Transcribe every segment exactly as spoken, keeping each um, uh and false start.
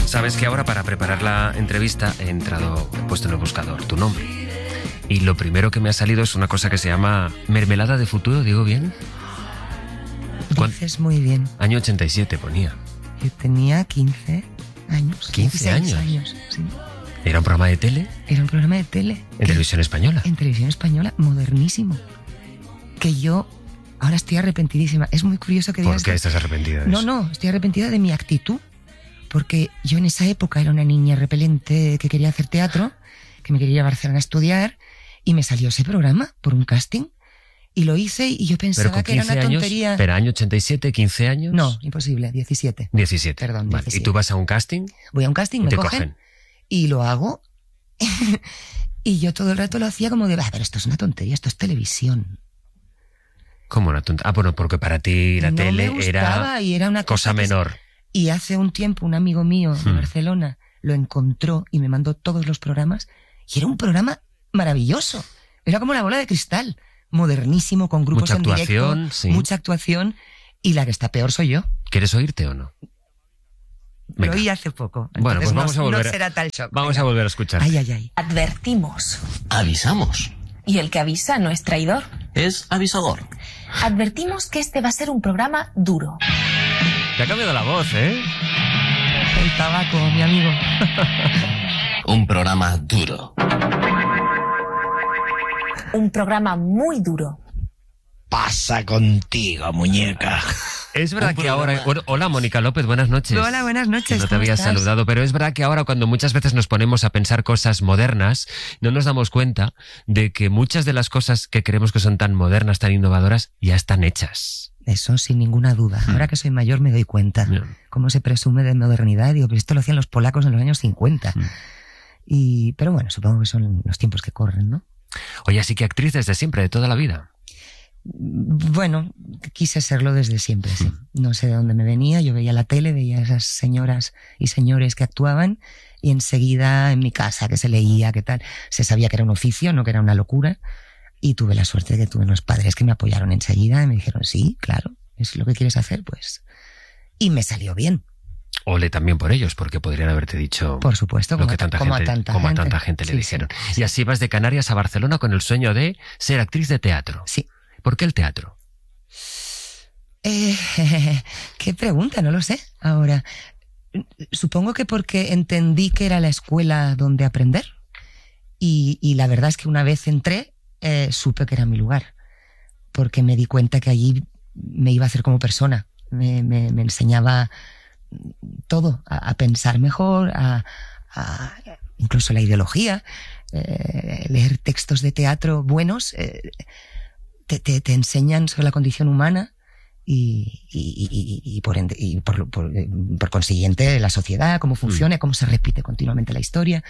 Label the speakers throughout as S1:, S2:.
S1: Sabes que ahora para preparar la entrevista he entrado, he puesto en el buscador tu nombre. Y lo primero que me ha salido es una cosa que se llama Mermelada de Futuro, ¿digo bien?
S2: Dices muy bien.
S1: Año ochenta y siete ponía.
S2: Yo tenía quince años.
S1: ¿quince años?
S2: años, sí.
S1: ¿Era un programa de tele?
S2: Era un programa de tele.
S1: ¿En televisión española?
S2: En televisión española, modernísimo. Que yo ahora estoy arrepentidísima. Es muy curioso que digas...
S1: ¿Por qué estás arrepentida de
S2: No,
S1: eso?
S2: no, estoy arrepentida de mi actitud. Porque yo en esa época era una niña repelente que quería hacer teatro, que me quería ir a Barcelona a estudiar, y me salió ese programa por un casting, y lo hice, y yo pensaba que era una tontería.
S1: ¿Pero año ochenta y siete, quince años?
S2: No, imposible, diecisiete.
S1: diecisiete.
S2: Perdón,
S1: Vale.
S2: diecisiete.
S1: ¿Y tú vas a un casting?
S2: Voy a un casting,
S1: y
S2: me
S1: te
S2: cogen,
S1: cogen,
S2: y lo hago, y yo todo el rato lo hacía como de, ah, pero esto es una tontería, esto es televisión.
S1: ¿Cómo una tontería? Ah, bueno, porque para ti la
S2: no
S1: tele
S2: me gustaba,
S1: era,
S2: y era una
S1: cosa, cosa menor.
S2: Y hace un tiempo un amigo mío de
S1: hmm.
S2: Barcelona lo encontró y me mandó todos los programas, y era un programa maravilloso. Era como la bola de cristal, modernísimo, con grupos
S1: mucha
S2: en
S1: actuación,
S2: directo,
S1: sí.
S2: mucha actuación, y la que está peor soy yo.
S1: ¿Quieres oírte o no?
S2: Venga. Lo oí hace poco.
S1: Bueno, pues vamos
S2: no,
S1: a volver.
S2: No será tal shock.
S1: Vamos
S2: Venga.
S1: a volver a escuchar.
S2: Ay, ay, ay.
S3: Advertimos.
S4: Avisamos.
S3: Y el que avisa no es traidor.
S4: Es avisador.
S3: Advertimos que este va a ser un programa duro.
S1: Te ha cambiado la voz, ¿eh?
S2: El tabaco, mi amigo.
S4: Un programa duro.
S3: Un programa muy duro.
S4: Pasa contigo, muñeca.
S1: Es verdad que ahora... Hola, Mónica López, buenas noches.
S2: Hola, buenas noches.
S1: No te había
S2: estás?
S1: saludado, pero es verdad que ahora cuando muchas veces nos ponemos a pensar cosas modernas, no nos damos cuenta de que muchas de las cosas que creemos que son tan modernas, tan innovadoras, ya están hechas.
S2: Eso sin ninguna duda. Ahora que soy mayor me doy cuenta.
S1: Yeah.
S2: Cómo se presume de modernidad. Digo, pero esto lo hacían los polacos en los años cincuenta. Mm. Y, pero bueno, supongo que son los tiempos que corren, ¿no?
S1: Oye, así que actriz desde siempre, de toda la vida.
S2: Bueno, quise serlo desde siempre, sí. No sé de dónde me venía, yo veía la tele, veía a esas señoras y señores que actuaban, y enseguida en mi casa, que se leía, que tal, se sabía que era un oficio, no que era una locura, y tuve la suerte de que tuve unos padres que me apoyaron enseguida y me dijeron, sí, claro, es lo que quieres hacer, pues. Y me salió bien.
S1: Ole también por ellos, porque podrían haberte dicho...
S2: Por supuesto,
S1: lo
S2: como,
S1: que tanta
S2: como
S1: gente,
S2: a tanta
S1: como
S2: gente.
S1: a tanta gente le
S2: sí,
S1: dijeron.
S2: Sí.
S1: Y así vas de Canarias a Barcelona con el sueño de ser actriz de teatro.
S2: Sí.
S1: ¿Por qué el teatro?
S2: Eh, qué pregunta, no lo sé. Ahora, supongo que porque entendí que era la escuela donde aprender. Y, y la verdad es que una vez entré, eh, supe que era mi lugar. Porque me di cuenta que allí me iba a hacer como persona. Me, me, me enseñaba todo, a, a pensar mejor, a, a incluso la ideología, eh, leer textos de teatro buenos. Eh, Te, te, te enseñan sobre la condición humana y, y, y, y, por, y por, por, por consiguiente la sociedad, cómo funciona, cómo se repite continuamente la historia.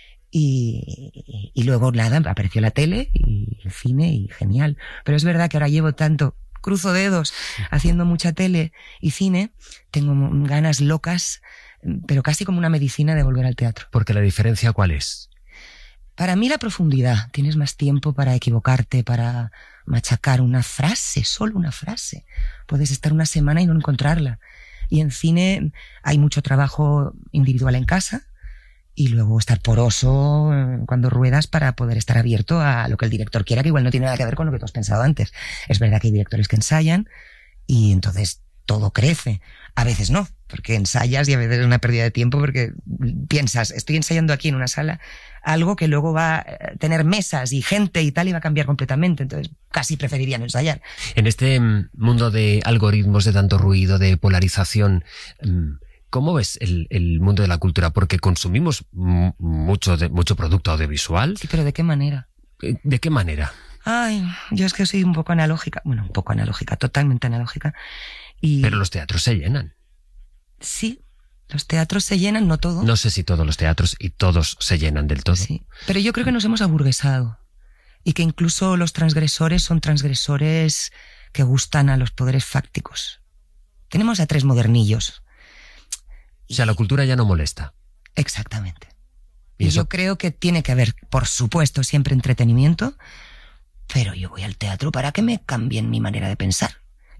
S2: Y, y luego nada, apareció la tele y el cine y genial. Pero es verdad que ahora llevo tanto, cruzo dedos, haciendo mucha tele y cine, tengo ganas locas, pero casi como una medicina de volver al teatro.
S1: Porque la diferencia, ¿cuál es?
S2: Para mí la profundidad. Tienes más tiempo para equivocarte, para machacar una frase, solo una frase. Puedes estar una semana y no encontrarla. Y en cine hay mucho trabajo individual en casa y luego estar poroso cuando ruedas para poder estar abierto a lo que el director quiera, que igual no tiene nada que ver con lo que tú has pensado antes. Es verdad que hay directores que ensayan y entonces todo crece. A veces no, porque ensayas y a veces es una pérdida de tiempo porque piensas, estoy ensayando aquí en una sala algo que luego va a tener mesas y gente y tal y va a cambiar completamente, entonces casi preferiría no ensayar.
S1: En este mundo de algoritmos, de tanto ruido, de polarización, ¿cómo ves el, el mundo de la cultura? Porque consumimos mucho, de, mucho producto audiovisual.
S2: Sí, pero ¿de qué manera?
S1: ¿De qué manera?
S2: Ay, yo es que soy un poco analógica, bueno, un poco analógica, totalmente analógica. Y...
S1: Pero los teatros se llenan.
S2: Sí, los teatros se llenan, no todos.
S1: No sé si todos los teatros y todos se llenan del todo.
S2: Sí, pero yo creo que nos hemos aburguesado y que incluso los transgresores son transgresores que gustan a los poderes fácticos. Tenemos a tres modernillos.
S1: O sea, la cultura ya no molesta.
S2: Exactamente.
S1: Y,
S2: y
S1: eso...
S2: yo creo que tiene que haber, por supuesto, siempre entretenimiento, pero yo voy al teatro para que me cambien mi manera de pensar.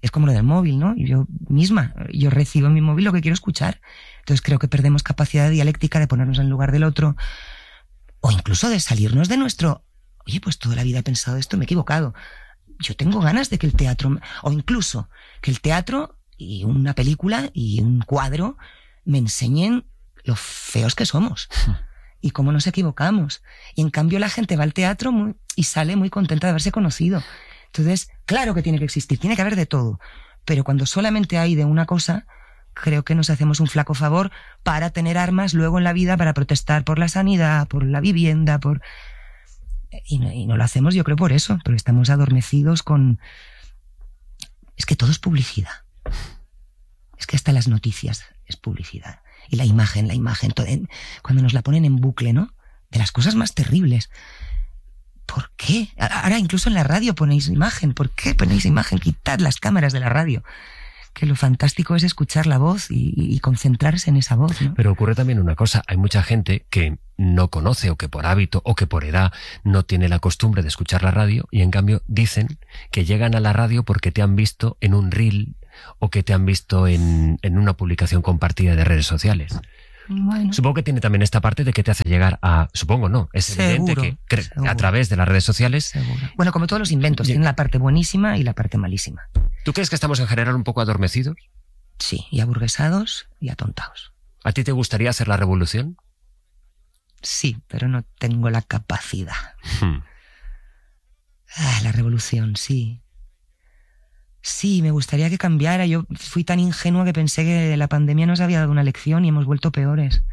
S2: Es como lo del móvil, ¿no? Yo misma, yo recibo en mi móvil lo que quiero escuchar. Entonces creo que perdemos capacidad dialéctica de ponernos en lugar del otro, o incluso de salirnos de nuestro, oye, pues toda la vida he pensado esto, me he equivocado. Yo tengo ganas de que el teatro, o incluso que el teatro y una película y un cuadro me enseñen lo feos que somos y cómo nos equivocamos. Y en cambio la gente va al teatro muy, y sale muy contenta de haberse conocido. Entonces, claro que tiene que existir, tiene que haber de todo. Pero cuando solamente hay de una cosa, creo que nos hacemos un flaco favor para tener armas luego en la vida para protestar por la sanidad, por la vivienda, por... Y no, y no lo hacemos, yo creo, por eso, porque estamos adormecidos con... Es que todo es publicidad. Es que hasta las noticias es publicidad. Y la imagen, la imagen, todo, cuando nos la ponen en bucle, ¿no? De las cosas más terribles. ¿Por qué? Ahora incluso en la radio ponéis imagen. ¿Por qué ponéis imagen? Quitad las cámaras de la radio. Que lo fantástico es escuchar la voz y, y concentrarse en esa voz, ¿no?
S1: Pero ocurre también una cosa, hay mucha gente que no conoce o que por hábito o que por edad no tiene la costumbre de escuchar la radio y en cambio dicen que llegan a la radio porque te han visto en un reel o que te han visto en, en una publicación compartida de redes sociales.
S2: Bueno.
S1: Supongo que tiene también esta parte de que te hace llegar a... Supongo no, es
S2: Seguro,
S1: evidente que cre-
S2: seguro.
S1: a través de las redes sociales...
S2: Seguro. Bueno, como todos los inventos, tienen la parte buenísima y la parte malísima.
S1: ¿Tú crees que estamos en general un poco adormecidos?
S2: Sí, y aburguesados y atontados.
S1: ¿A ti te gustaría hacer la revolución?
S2: Sí, pero no tengo la capacidad.
S1: Hmm.
S2: Ah, la revolución, sí. Sí, me gustaría que cambiara. Yo fui tan ingenua que pensé que la pandemia nos había dado una lección y hemos vuelto peores.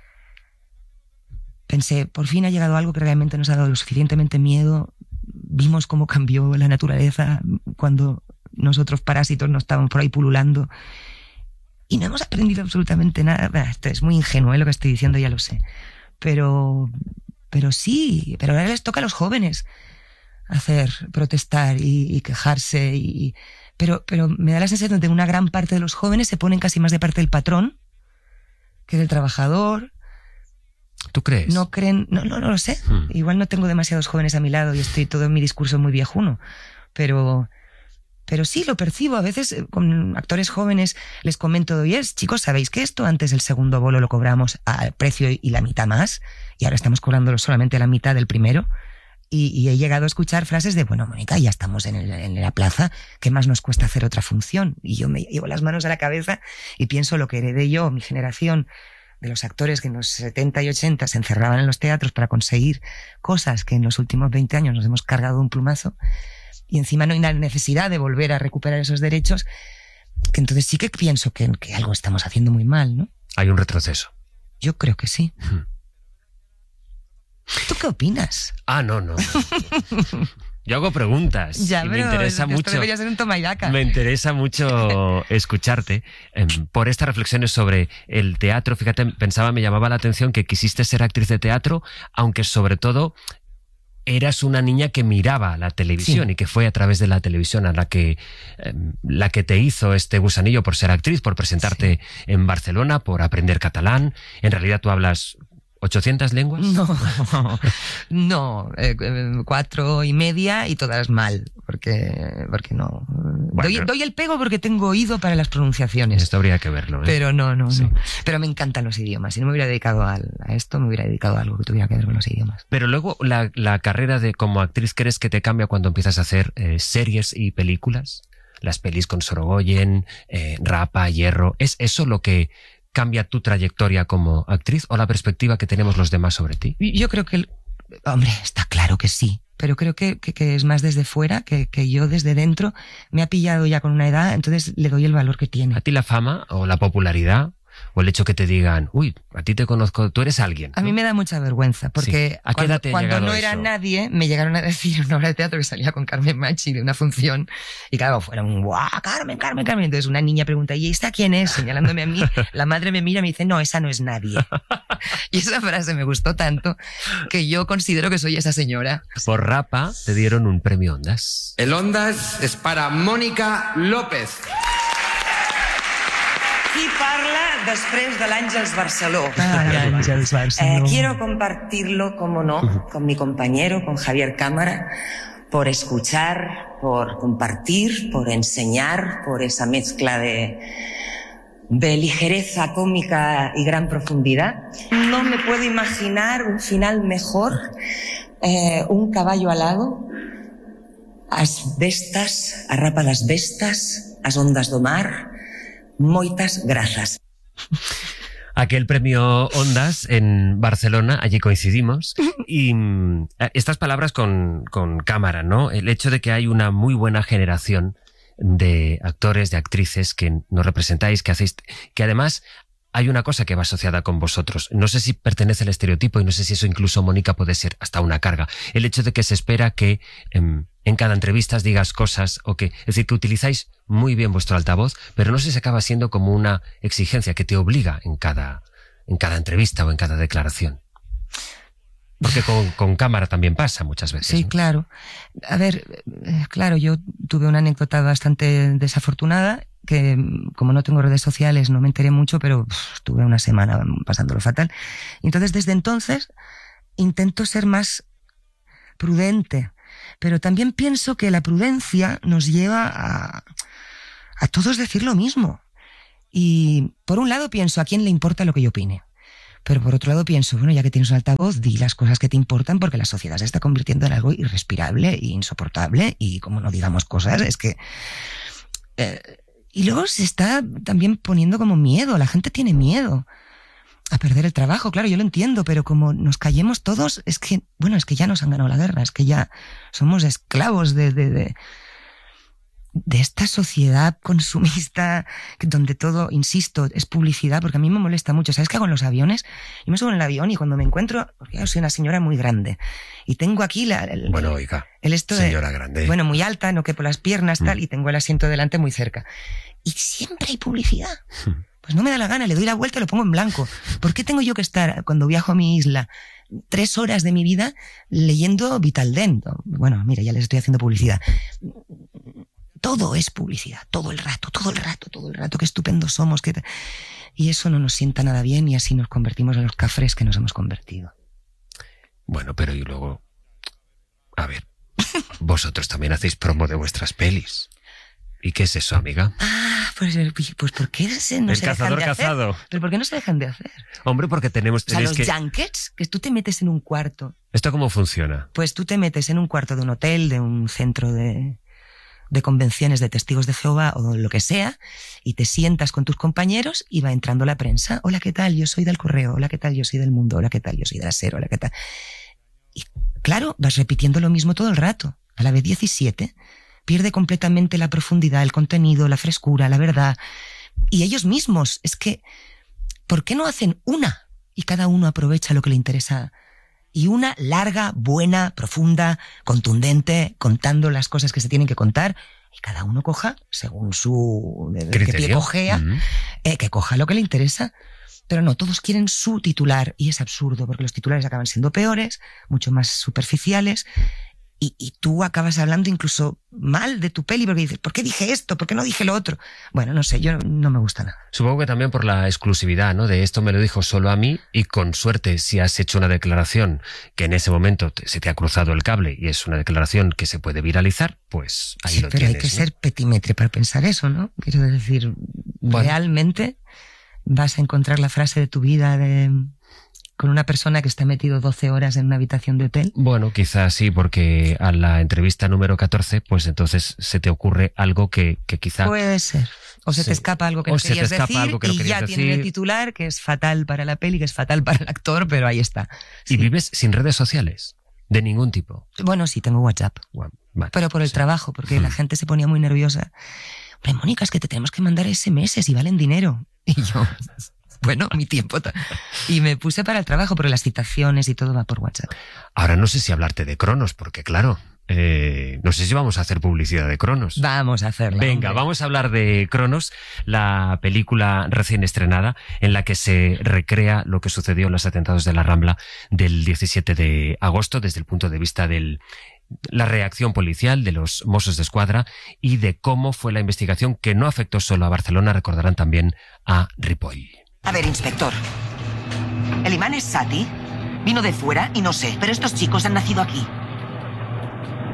S2: Pensé, por fin ha llegado algo que realmente nos ha dado lo suficientemente miedo. Vimos cómo cambió la naturaleza cuando nosotros parásitos no estábamos por ahí pululando. Y no hemos aprendido absolutamente nada. Bah, esto es muy ingenuo, ¿eh? Lo que estoy diciendo, ya lo sé. Pero, pero sí, pero ahora les toca a los jóvenes hacer, protestar y, y quejarse. Y, pero, pero me da la sensación de que una gran parte de los jóvenes se ponen casi más de parte del patrón que del trabajador.
S1: ¿Tú crees?
S2: No creen, no, no, no lo sé.
S1: Hmm.
S2: Igual no tengo demasiados jóvenes a mi lado y estoy todo en mi discurso muy viejuno. Pero, pero sí lo percibo. A veces con actores jóvenes les comento, oye, chicos, ¿sabéis que esto antes el segundo bolo lo cobramos al precio y la mitad más? Y ahora estamos cobrándolo solamente la mitad del primero. Y, y he llegado a escuchar frases de, bueno, Mónica, ya estamos en, el, en la plaza, ¿qué más nos cuesta hacer otra función? Y yo me llevo las manos a la cabeza y pienso lo que heredé yo, mi generación, de los actores que en los setenta y ochenta se encerraban en los teatros para conseguir cosas que en los últimos veinte años nos hemos cargado de un plumazo, y encima no hay necesidad de volver a recuperar esos derechos, que entonces sí que pienso que, que algo estamos haciendo muy mal, ¿no?
S1: Hay un retroceso.
S2: Yo creo que sí.
S1: Hmm.
S2: ¿Tú qué opinas?
S1: Ah, no, no. Yo hago preguntas.
S2: Ya,
S1: y
S2: pero
S1: me interesa
S2: esto
S1: mucho.
S2: debería ser un toma y daca.
S1: Me interesa mucho escucharte eh, por estas reflexiones sobre el teatro. Fíjate, pensaba, me llamaba la atención que quisiste ser actriz de teatro, aunque sobre todo eras una niña que miraba la televisión, sí, y que fue a través de la televisión a la que, eh, la que te hizo este gusanillo por ser actriz, por presentarte, sí, en Barcelona, por aprender catalán. En realidad tú hablas ¿ochocientas lenguas?
S2: No, no, eh, cuatro y media y todas mal, porque, porque no. Bueno, doy, doy el pego porque tengo oído para las pronunciaciones.
S1: Esto habría que verlo, ¿eh?
S2: Pero no, no,
S1: sí,
S2: no. Pero me encantan los idiomas. Si no me hubiera dedicado a, a esto, me hubiera dedicado a algo que tuviera que ver con los idiomas.
S1: Pero luego, la, la carrera de como actriz, ¿crees que te cambia cuando empiezas a hacer eh, series y películas? Las pelis con Sorogoyen, eh, Rapa, Hierro. ¿Es eso lo que cambia tu trayectoria como actriz o la perspectiva que tenemos los demás sobre ti?
S2: Yo creo que, hombre, está claro que sí, pero creo que, que, que es más desde fuera, que, que yo desde dentro me ha pillado ya con una edad, entonces le doy el valor que tiene.
S1: ¿A ti la fama o la popularidad o el hecho que te digan, uy, a ti te conozco, tú eres alguien, ¿no?
S2: A mí me da mucha vergüenza, porque
S1: sí. ¿A qué
S2: cuando,
S1: edad te ha
S2: cuando
S1: llegado
S2: no era
S1: eso?
S2: nadie, me llegaron a decir en una obra de teatro que salía con Carmen Machi de una función, y claro, fueron, ¡guau, Carmen, Carmen, Carmen! Entonces una niña pregunta, ¿y esta quién es? Señalándome a mí, la madre me mira y me dice, no, esa no es nadie. Y esa frase me gustó tanto que yo considero que soy esa señora.
S1: Por Rapa te dieron un premio Ondas.
S5: El Ondas es para Mónica López.
S6: Qui parla després de l'Àngels Barceló.
S2: Ay, Ángels Barceló.
S6: Eh, quiero compartirlo, como no, con mi compañero, con Javier Cámara, por escuchar
S7: por compartir, por enseñar, por esa mezcla de, de ligereza cómica y gran profundidad. No me puedo imaginar un final mejor. Eh, un caballo alado, as bestas, arrapa las bestas, as ondas do mar, moitas grazas.
S1: Aquel premio Ondas en Barcelona, allí coincidimos, y estas palabras con, con cámara, ¿no? El hecho de que hay una muy buena generación de actores, de actrices que nos representáis, que hacéis, que además hay una cosa que va asociada con vosotros. No sé si pertenece al estereotipo y no sé si eso incluso, Mónica, puede ser hasta una carga. El hecho de que se espera que en, en cada entrevista digas cosas o que, es decir, que utilizáis muy bien vuestro altavoz, pero no sé si acaba siendo como una exigencia que te obliga en cada, en cada entrevista o en cada declaración. Porque con, con cámara también pasa muchas veces.
S2: Sí,
S1: ¿no?
S2: Claro. A ver, claro, yo tuve una anécdota bastante desafortunada que, como no tengo redes sociales, no me enteré mucho, pero uf, tuve una semana pasándolo fatal. Y entonces, desde entonces, intento ser más prudente. Pero también pienso que la prudencia nos lleva a, a todos decir lo mismo. Y, por un lado, pienso, ¿a quién le importa lo que yo opine? Pero por otro lado pienso, bueno, ya que tienes un altavoz, di las cosas que te importan porque la sociedad se está convirtiendo en algo irrespirable e insoportable y como no digamos cosas, es que... Eh, y luego se está también poniendo como miedo, la gente tiene miedo a perder el trabajo, claro, yo lo entiendo, pero como nos callemos todos, es que, bueno, es que ya nos han ganado la guerra, es que ya somos esclavos de... de, de de esta sociedad consumista donde todo, insisto, es publicidad, porque a mí me molesta mucho. ¿Sabes qué hago en los aviones? Yo me subo en el avión y cuando me encuentro, porque yo soy una señora muy grande, y tengo aquí la... El,
S1: bueno, oiga,
S2: el esto
S1: señora
S2: de,
S1: grande.
S2: Bueno, muy alta, no quepo las piernas, tal, mm. y tengo el asiento delante muy cerca. Y siempre hay publicidad. Pues no me da la gana, le doy la vuelta y lo pongo en blanco. ¿Por qué tengo yo que estar, cuando viajo a mi isla, tres horas de mi vida leyendo Vitaldent? Bueno, mira, ya les estoy haciendo publicidad. Todo es publicidad, todo el rato, todo el rato, todo el rato, qué estupendos somos. Qué... Y eso no nos sienta nada bien y así nos convertimos en los cafres que nos hemos convertido.
S1: Bueno, pero y luego... A ver, vosotros también hacéis promo de vuestras pelis. ¿Y qué es eso, amiga?
S2: Ah, pues, pues ¿por qué se, no
S1: el
S2: se
S1: cazador
S2: dejan de
S1: cazado.
S2: hacer? ¿Pero por qué no se dejan de hacer?
S1: Hombre, porque tenemos...
S2: O sea, los
S1: que...
S2: junkets, que tú te metes en un cuarto.
S1: ¿Esto cómo funciona?
S2: Pues tú te metes en un cuarto de un hotel, de un centro de... de convenciones de testigos de Jehová o lo que sea, y te sientas con tus compañeros y va entrando la prensa. Hola, ¿qué tal? Yo soy del Correo. Hola, ¿qué tal? Yo soy del Mundo. Hola, ¿qué tal? Yo soy de la SER. Hola, ¿qué tal? Y claro, vas repitiendo lo mismo todo el rato. A la vez diecisiete, pierde completamente la profundidad, el contenido, la frescura, la verdad. Y ellos mismos, es que, ¿por qué no hacen una? Y cada uno aprovecha lo que le interesa. Y una larga, buena, profunda, contundente, contando las cosas que se tienen que contar, y cada uno coja, según su... de, de qué pie cojea, uh-huh. eh, que coja lo que le interesa. Pero no, todos quieren su titular, y es absurdo, porque los titulares acaban siendo peores, mucho más superficiales, y, y tú acabas hablando incluso mal de tu peli, porque dices, ¿por qué dije esto? ¿Por qué no dije lo otro? Bueno, no sé, yo no me gusta nada.
S1: Supongo que también por la exclusividad, ¿no? De esto me lo dijo solo a mí, y con suerte, si has hecho una declaración que en ese momento te, se te ha cruzado el cable y es una declaración que se puede viralizar, pues ahí
S2: sí,
S1: lo
S2: pero
S1: tienes.
S2: Pero hay que
S1: ¿no?
S2: ser petimetre para pensar eso, ¿no? Quiero decir, bueno. ¿Realmente vas a encontrar la frase de tu vida de... con una persona que está metido doce horas en una habitación de hotel?
S1: Bueno, quizás sí, porque a la entrevista número catorce, pues entonces se te ocurre algo que, que quizá...
S2: Puede ser. O se sí. te escapa algo que
S1: o
S2: no
S1: se
S2: querías
S1: te escapa
S2: decir
S1: algo que no
S2: y
S1: querías
S2: ya
S1: decir.
S2: tiene el titular, que es fatal para la peli, que es fatal para el actor, pero ahí está.
S1: Sí. ¿Y vives sin redes sociales? De ningún tipo.
S2: Bueno, sí, tengo WhatsApp.
S1: Bueno, vale,
S2: pero por el
S1: sí.
S2: trabajo, porque hmm. la gente se ponía muy nerviosa. Hombre, Mónica, es que te tenemos que mandar ese eme ese y valen dinero. Y yo... Bueno, mi tiempo. Y me puse para el trabajo, pero las citaciones y todo va por WhatsApp.
S1: Ahora no sé si hablarte de Cronos, porque claro, eh, no sé si vamos a hacer publicidad de Cronos.
S2: Vamos a hacerla.
S1: Venga,
S2: hombre.
S1: Vamos a hablar de Cronos, la película recién estrenada en la que se recrea lo que sucedió en los atentados de la Rambla del diecisiete de agosto desde el punto de vista del... la reacción policial de los Mossos d'Esquadra y de cómo fue la investigación que no afectó solo a Barcelona, recordarán también a Ripoll.
S8: A ver, inspector. El imán es Sati. Vino de fuera y no sé, pero estos chicos han nacido aquí.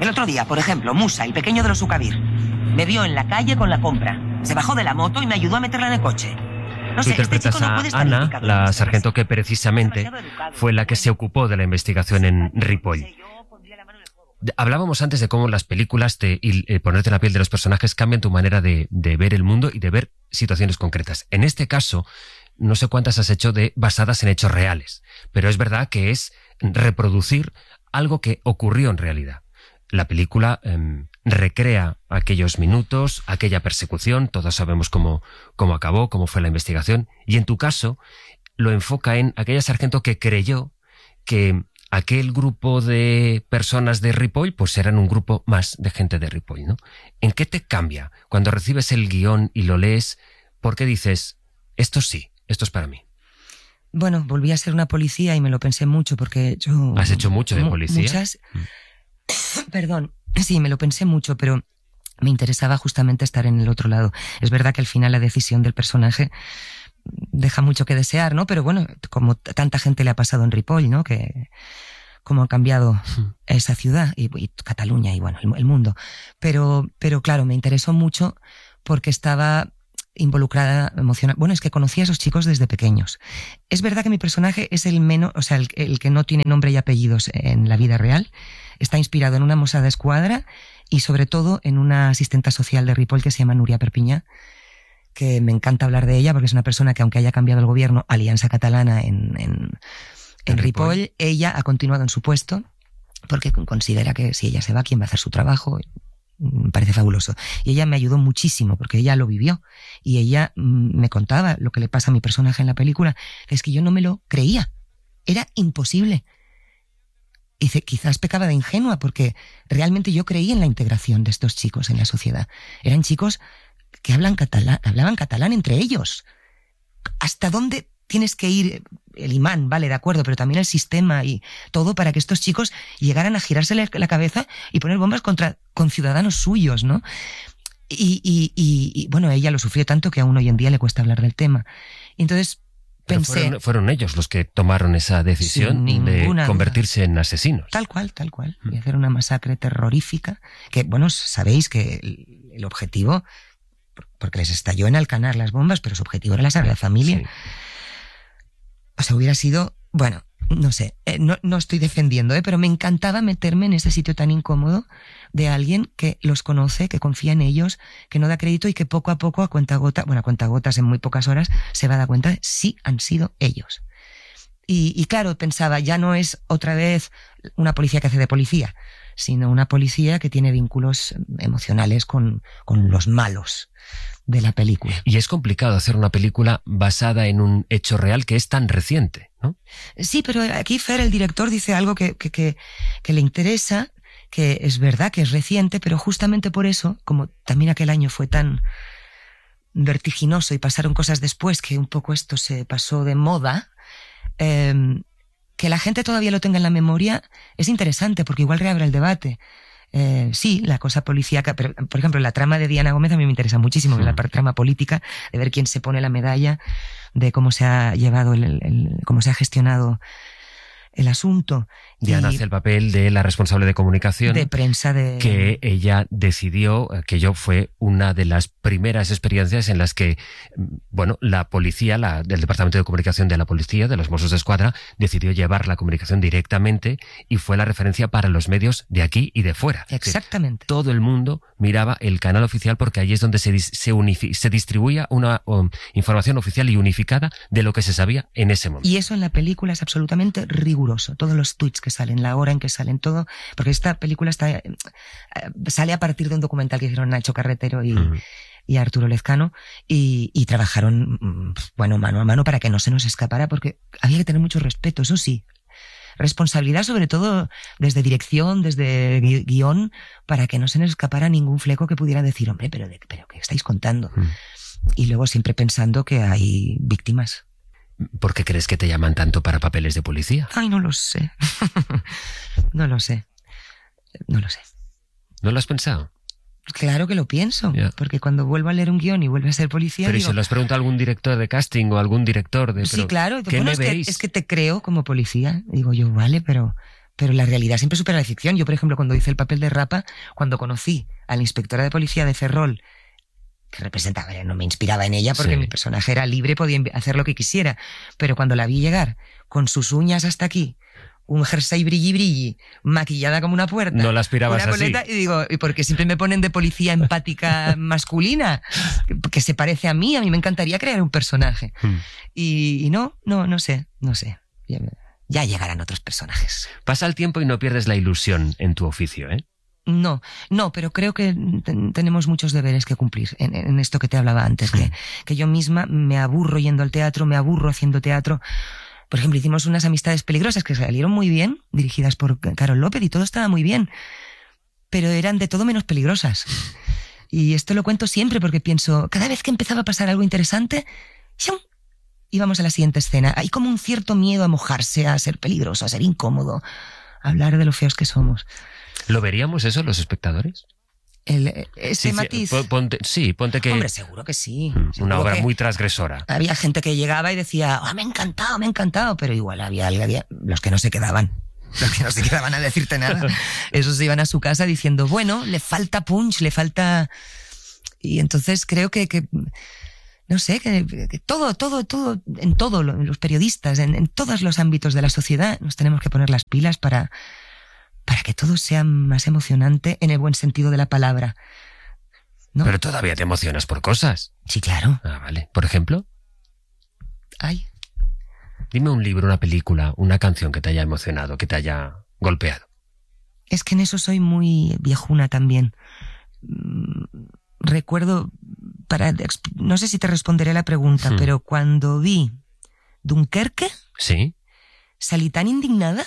S8: El otro día, por ejemplo, Musa, el pequeño de los Sukabir, me vio en la calle con la compra. Se bajó de la moto y me ayudó a meterla en el coche. No
S1: Tú
S8: sé,
S1: interpretas
S8: este chico no puede
S1: a
S8: estar
S1: Ana,
S8: implicado en
S1: la
S8: estas
S1: sargento
S8: cosas.
S1: que precisamente fue la que se ocupó de la investigación en Ripoll. De- Hablábamos antes de cómo las películas te, y eh, ponerte en la piel de los personajes cambian tu manera de, de ver el mundo y de ver situaciones concretas. En este caso, no sé cuántas has hecho de basadas en hechos reales, pero es verdad que es reproducir algo que ocurrió en realidad. La película em, recrea aquellos minutos, aquella persecución, todos sabemos cómo, cómo acabó, cómo fue la investigación, y en tu caso lo enfoca en aquella sargento que creyó que aquel grupo de personas de Ripoll pues eran un grupo más de gente de Ripoll, ¿no? ¿En qué te cambia cuando recibes el guión y lo lees? ¿Por qué dices, esto sí, esto es para mí?
S2: Bueno, volví a ser una policía y me lo pensé mucho porque yo...
S1: ¿Has hecho mucho de
S2: mu-
S1: policía?
S2: Muchas... Perdón, sí, me lo pensé mucho, pero me interesaba justamente estar en el otro lado. Es verdad que al final la decisión del personaje deja mucho que desear, ¿no? Pero bueno, como t- tanta gente le ha pasado en Ripoll, ¿no? Que cómo ha cambiado esa ciudad y, y Cataluña y bueno, el, el mundo. Pero, pero claro, me interesó mucho porque estaba involucrada emocional. Bueno, es que conocí a esos chicos desde pequeños. Es verdad que mi personaje es el menos, o sea, el, el que no tiene nombre y apellidos en la vida real. Está inspirado en una moza de escuadra y sobre todo en una asistenta social de Ripoll que se llama Núria Perpiñá, que me encanta hablar de ella porque es una persona que, aunque haya cambiado el gobierno, Alianza Catalana en, en, en Ripoll, Ripoll, ella ha continuado en su puesto porque considera que si ella se va, ¿quién va a hacer su trabajo? Me parece fabuloso. Y ella me ayudó muchísimo porque ella lo vivió y ella mm, me contaba lo que le pasa a mi personaje en la película, que es que yo no me lo creía. Era imposible. Y dice, quizás pecaba de ingenua porque realmente yo creí en la integración de estos chicos en la sociedad. Eran chicos que hablan catalán, hablaban catalán entre ellos. ¿Hasta dónde tienes que ir? El imán, vale, de acuerdo, pero también el sistema y todo para que estos chicos llegaran a girarse la cabeza y poner bombas contra con ciudadanos suyos, ¿no? Y, y, y, y bueno, ella lo sufrió tanto que aún hoy en día le cuesta hablar del tema. Y entonces pensé...
S1: Fueron, fueron ellos los que tomaron esa decisión de convertirse duda. en asesinos.
S2: Tal cual, tal cual. Y hacer una masacre terrorífica que, bueno, sabéis que el, el objetivo... porque les estalló en Alcanar las bombas, pero su objetivo era la Sagrada Familia. Sí. O sea, hubiera sido, bueno, no sé, eh, no, no estoy defendiendo, ¿eh? Pero me encantaba meterme en ese sitio tan incómodo de alguien que los conoce, que confía en ellos, que no da crédito y que poco a poco, a cuentagotas, bueno, a cuentagotas en muy pocas horas, se va a dar cuenta de sí han sido ellos. Y, y claro, pensaba, ya no es otra vez una policía que hace de policía, sino una policía que tiene vínculos emocionales con, con los malos de la película.
S1: Y es complicado hacer una película basada en un hecho real que es tan reciente, ¿no?
S2: Sí, pero aquí Fer, el director, dice algo que, que, que, que le interesa, que es verdad que es reciente, pero justamente por eso, como también aquel año fue tan vertiginoso y pasaron cosas después que un poco esto se pasó de moda, eh, que la gente todavía lo tenga en la memoria es interesante porque igual reabre el debate. Eh, sí, la cosa policíaca, pero por ejemplo la trama de Diana Gómez a mí me interesa muchísimo, sí. La trama política, de ver quién se pone la medalla, de cómo se ha llevado, el, el, cómo se ha gestionado el asunto.
S1: Diana hace el papel de la responsable de comunicación.
S2: De prensa de...
S1: Que ella decidió, que yo fue una de las primeras experiencias en las que, bueno, la policía, la, del Departamento de Comunicación de la Policía, de los Mossos de Escuadra, decidió llevar la comunicación directamente y fue la referencia para los medios de aquí y de fuera.
S2: Exactamente.
S1: Que todo el mundo miraba el canal oficial porque allí es donde se, se, unifi, se distribuía una um, información oficial y unificada de lo que se sabía en ese momento.
S2: Y eso en la película es absolutamente riguroso. Todos los tweets que salen, la hora en que salen, todo, porque esta película está sale a partir de un documental que hicieron Nacho Carretero y, uh-huh. y Arturo Lezcano y, y trabajaron, bueno, mano a mano para que no se nos escapara, porque había que tener mucho respeto, eso sí. Responsabilidad sobre todo desde dirección, desde gui- guión, para que no se nos escapara ningún fleco que pudiera decir, hombre, pero, de, pero ¿qué estáis contando? Uh-huh. Y luego siempre pensando que hay víctimas.
S1: ¿Por qué crees que te llaman tanto para papeles de policía?
S2: Ay, no lo sé. no lo sé. No lo sé.
S1: ¿No lo has pensado?
S2: Claro que lo pienso, yeah. Porque cuando vuelvo a leer un guión y vuelvo a ser policía...
S1: Pero
S2: digo,
S1: ¿y se lo has preguntado a algún director de casting o algún director de...
S2: Sí, claro.
S1: ¿Qué
S2: bueno,
S1: me
S2: es,
S1: veis?
S2: Que, es que te creo como policía. Digo yo, vale, pero pero la realidad siempre supera la ficción. Yo, por ejemplo, cuando hice el papel de Rapa, cuando conocí a la inspectora de policía de Ferrol, que representaba, no me inspiraba en ella porque sí. Mi personaje era libre, podía hacer lo que quisiera, pero cuando la vi llegar con sus uñas hasta aquí, un jersey brilli brilli, maquillada como una puerta,
S1: no la aspirabas
S2: una coleta,
S1: así.
S2: Y digo, ¿y por qué siempre me ponen de policía empática masculina? Que se parece a mí, a mí me encantaría crear un personaje. Hmm. Y, y no, no, no sé, no sé. Ya, ya llegarán otros personajes.
S1: Pasa el tiempo y no pierdes la ilusión en tu oficio, ¿eh?
S2: No, no, pero creo que ten, tenemos muchos deberes que cumplir en, en esto que te hablaba antes, hmm. que, que yo misma me aburro yendo al teatro, me aburro haciendo teatro. Por ejemplo, hicimos unas amistades peligrosas que salieron muy bien, dirigidas por Carol López, y todo estaba muy bien, pero eran de todo menos peligrosas. Y esto lo cuento siempre porque pienso, cada vez que empezaba a pasar algo interesante, ¡shum!, íbamos a la siguiente escena. Hay como un cierto miedo a mojarse, a ser peligroso, a ser incómodo, a hablar de lo feos que somos.
S1: ¿Lo veríamos eso los espectadores?
S2: El, ese
S1: sí,
S2: matiz.
S1: Sí, ponte, sí, ponte que...
S2: Hombre, seguro que sí.
S1: Una
S2: seguro
S1: obra
S2: que
S1: muy transgresora.
S2: Había gente que llegaba y decía, oh, me ha encantado, me ha encantado, pero igual había, había los que no se quedaban. Los que no se quedaban a decirte nada. Esos se iban a su casa diciendo, bueno, le falta punch, le falta... Y entonces creo que... que no sé, que, que todo, todo, todo, en todo, los periodistas, en, en todos los ámbitos de la sociedad, nos tenemos que poner las pilas para... para que todo sea más emocionante en el buen sentido de la palabra. ¿No?
S1: Pero todavía te emocionas por cosas.
S2: Sí, claro.
S1: Ah, vale. ¿Por ejemplo?
S2: Ay.
S1: Dime un libro, una película, una canción que te haya emocionado, que te haya golpeado.
S2: Es que en eso soy muy viejuna también. Recuerdo, para, no sé si te responderé la pregunta, hmm. pero cuando vi Dunkerque,
S1: ¿sí?,
S2: salí tan indignada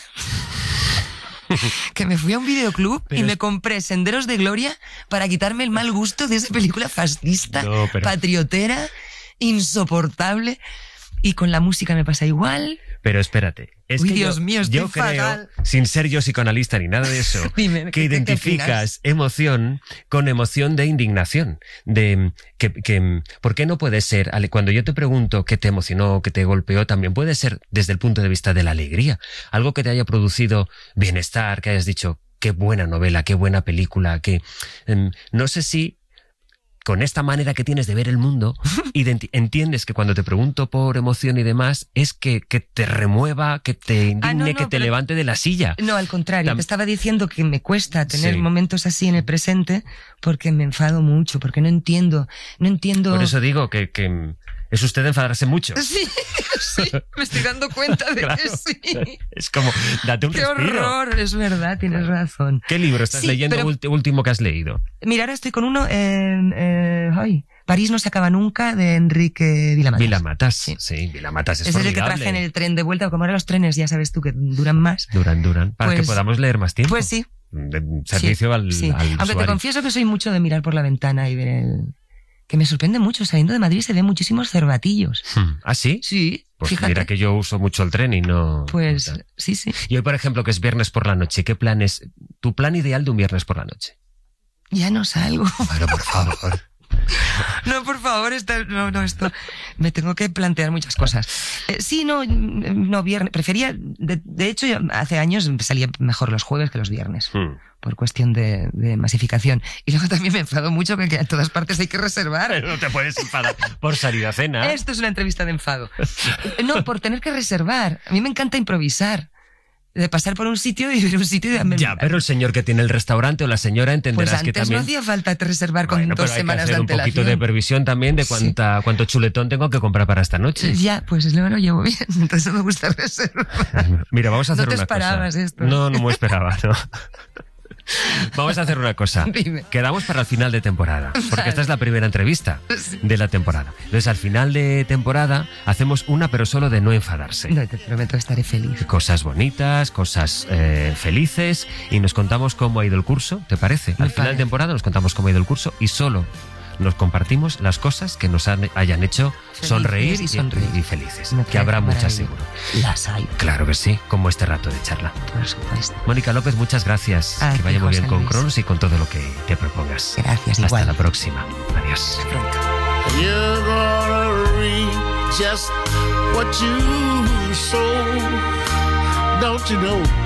S2: que me fui a un videoclub pero y me compré Senderos de Gloria para quitarme el mal gusto de esa película fascista, no, pero... patriotera, insoportable. Y con la música me pasa igual.
S1: Pero espérate. Es
S2: Uy,
S1: que
S2: Dios
S1: yo,
S2: mío, estoy
S1: yo
S2: fatal.
S1: creo, sin ser yo psicoanalista ni nada de eso,
S2: Dime,
S1: que
S2: ¿qué,
S1: identificas qué emoción con emoción de indignación. De que, que, ¿por qué no puede ser? Cuando yo te pregunto qué te emocionó, qué te golpeó, también puede ser desde el punto de vista de la alegría. Algo que te haya producido bienestar, que hayas dicho, qué buena novela, qué buena película, que um, no sé si... con esta manera que tienes de ver el mundo, entiendes que cuando te pregunto por emoción y demás, es que, que te remueva, que te indigne, ah, no, no, que te levante de la silla.
S2: No, al contrario, Tam- te estaba diciendo que me cuesta tener sí. momentos así en el presente porque me enfado mucho, porque no entiendo, no entiendo...
S1: Por eso digo que... que es usted de enfadarse mucho.
S2: Sí, sí, me estoy dando cuenta de claro. que sí.
S1: Es como, date un
S2: Qué
S1: respiro.
S2: ¡Qué horror! Es verdad, tienes razón.
S1: ¿Qué libro estás sí, leyendo pero, último que has leído?
S2: Mira, ahora estoy con uno en... Eh, ay, París no se acaba nunca, de Enrique Vilamatas.
S1: Vilamatas, sí, sí Vilamatas es
S2: Ese
S1: formidable.
S2: Es el que traje en el tren de vuelta, como ahora los trenes, ya sabes tú, que duran más.
S1: Duran, duran, para
S2: pues,
S1: que podamos leer más tiempo.
S2: Pues sí.
S1: De servicio
S2: sí,
S1: al,
S2: sí.
S1: al
S2: Aunque
S1: usuario.
S2: Te confieso que soy mucho de mirar por la ventana y ver el... Que me sorprende mucho, saliendo de Madrid se ven muchísimos cervatillos.
S1: Hmm. ¿Ah, sí?
S2: Sí,
S1: pues
S2: fíjate.
S1: Mira que yo uso mucho el tren y no...
S2: Pues
S1: no
S2: sí, sí.
S1: Y hoy, por ejemplo, que es viernes por la noche, ¿qué plan es tu plan ideal de un viernes por la noche?
S2: Ya no salgo.
S1: Bueno, por favor.
S2: No, por favor, esta, no, no, esto... Me tengo que plantear muchas cosas. Eh, sí, no, no, viernes. Prefería... De, de hecho, yo hace años salía mejor los jueves que los viernes. Hmm. Por cuestión de, de masificación. Y luego también me enfado mucho que, que en todas partes hay que reservar.
S1: Pero no te puedes enfadar por salir a cena.
S2: Esto es una entrevista de enfado. No, por tener que reservar. A mí me encanta improvisar. De pasar por un sitio y ver un sitio y...
S1: Ya, pero el señor que tiene el restaurante o la señora entenderás
S2: pues
S1: que también...
S2: Pues antes no hacía falta reservar con
S1: bueno,
S2: dos
S1: pero hay
S2: semanas
S1: que hacer
S2: de antelación.
S1: un poquito de previsión también de cuánta, sí. cuánto chuletón tengo que comprar para esta noche.
S2: Ya, pues luego lo llevo bien, entonces no me gusta reservar.
S1: Mira, vamos a hacer
S2: una cosa.
S1: ¿No te
S2: esperabas esto?
S1: No, no me esperaba, no. Vamos a hacer una cosa.
S2: Dime.
S1: Quedamos para el final de temporada, porque vale. Esta es la primera entrevista de la temporada. Entonces, al final de temporada hacemos una, pero solo de no enfadarse.
S2: No, te prometo, estaré feliz.
S1: Cosas bonitas, cosas eh, felices, y nos contamos cómo ha ido el curso, ¿te parece?
S2: Me
S1: al final
S2: parece.
S1: de temporada nos contamos cómo ha ido el curso y solo nos compartimos las cosas que nos han, hayan hecho felices sonreír y, sonreír y felices.
S2: Me
S1: que habrá muchas
S2: maravilla.
S1: seguro.
S2: Las hay.
S1: Claro que sí, como este rato de charla.
S2: Por supuesto.
S1: Mónica López, muchas gracias.
S2: A
S1: que
S2: ti,
S1: vaya muy bien
S2: José
S1: con
S2: Luis.
S1: Cronos y con todo lo que te propongas.
S2: Gracias,
S1: Hasta
S2: igual.
S1: la próxima. Adiós.
S2: Hasta pronto.
S9: You're gonna reap just what you sow. Don't you know?